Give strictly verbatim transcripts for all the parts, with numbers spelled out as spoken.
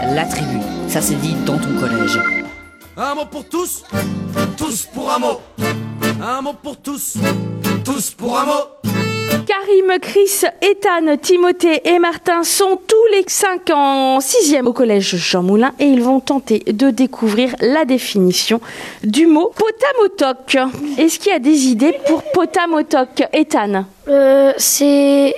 la tribu. Ça c'est dit dans ton collège. Un mot pour tous, tous pour un mot. Un mot pour tous, tous pour un mot. Karim, Chris, Ethan, Timothée et Martin sont tous les cinq en sixième au collège Jean Moulin et ils vont tenter de découvrir la définition du mot potamotoc. Est-ce qu'il y a des idées pour potamotoc, Ethan? euh, C'est...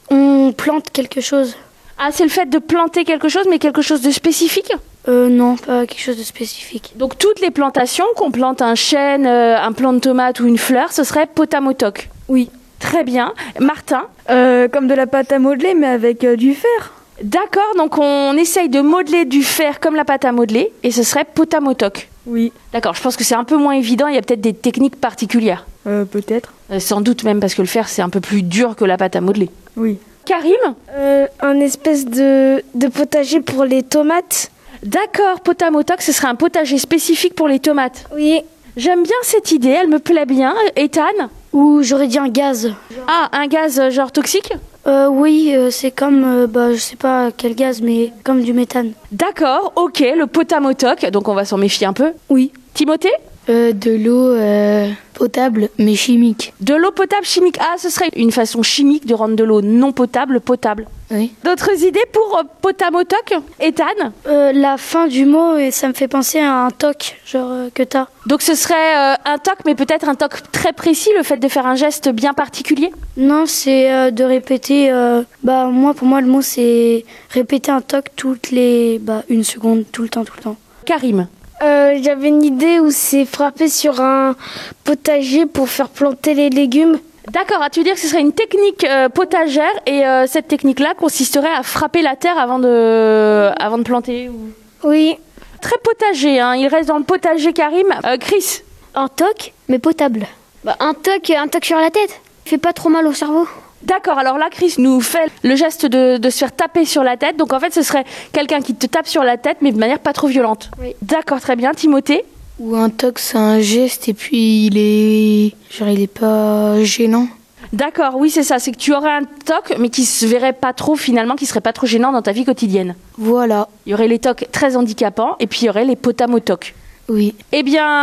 on plante quelque chose. Ah, c'est le fait de planter quelque chose, mais quelque chose de spécifique? Euh, non, pas quelque chose de spécifique. Donc toutes les plantations, qu'on plante un chêne, euh, un plant de tomate ou une fleur, ce serait potamotoc. Oui. Très bien. Martin? Euh, comme de la pâte à modeler, mais avec euh, du fer. D'accord, donc on essaye de modeler du fer comme la pâte à modeler, et ce serait potamotoc. Oui. D'accord, je pense que c'est un peu moins évident, il y a peut-être des techniques particulières. Euh, peut-être. Euh, sans doute même, parce que le fer, c'est un peu plus dur que la pâte à modeler. Oui. Karim? Euh, un espèce de, de potager pour les tomates. D'accord, potamotoc, ce serait un potager spécifique pour les tomates. Oui. J'aime bien cette idée, elle me plaît bien. Ethan? Ou j'aurais dit un gaz. Ah, un gaz euh, genre toxique? Euh, oui, euh, c'est comme, euh, bah, je sais pas quel gaz, mais comme du méthane. D'accord, ok, le potamotoc, donc on va s'en méfier un peu. Oui. Timothée? Euh, de l'eau euh, potable, mais chimique. De l'eau potable chimique. Ah, ce serait une façon chimique de rendre de l'eau non potable potable. Oui. D'autres idées pour euh, potamotoc, Ethan? Euh, la fin du mot, et ça me fait penser à un toc, genre euh, que t'as. Donc ce serait euh, un toc, mais peut-être un toc très précis, le fait de faire un geste bien particulier? Non, c'est euh, de répéter. Euh, bah moi, pour moi, le mot c'est répéter un toc toutes les, bah une seconde, tout le temps, tout le temps. Karim? Euh, j'avais une idée où c'est frapper sur un potager pour faire planter les légumes. D'accord, ah, tu veux dire que ce serait une technique euh, potagère et euh, cette technique-là consisterait à frapper la terre avant de, avant de planter ou... Oui. Très potager, hein. Il reste dans le potager, Karim. Euh, Chris? Un toc, mais potable. Bah un toc, un toc sur la tête. Il fait pas trop mal au cerveau. D'accord, alors là, Chris nous fait le geste de, de se faire taper sur la tête. Donc en fait, ce serait quelqu'un qui te tape sur la tête, mais de manière pas trop violente. Oui. D'accord, très bien. Timothée? Ou un toc, c'est un geste et puis il est... genre il est pas gênant. D'accord, oui, c'est ça. C'est que tu aurais un toc, mais qui se verrait pas trop finalement, qui serait pas trop gênant dans ta vie quotidienne. Voilà. Il y aurait les tocs très handicapants et puis il y aurait les potamotocs. Oui. Eh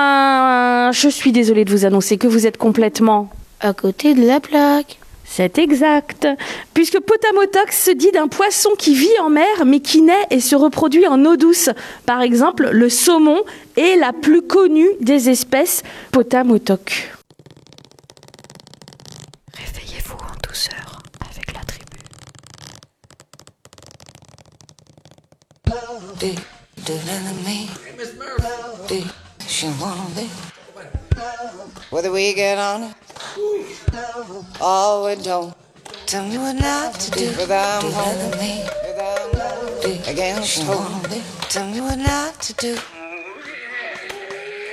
bien, je suis désolée de vous annoncer que vous êtes complètement... À côté de la plaque. C'est exact. Puisque potamotoc se dit d'un poisson qui vit en mer, mais qui naît et se reproduit en eau douce. Par exemple, le saumon est la plus connue des espèces potamotoc. Réveillez-vous en douceur avec la tribu. Whether we get on it or we don't, tell me what not to do. Whether I'm home, whether I'm against home, tell me what not to do.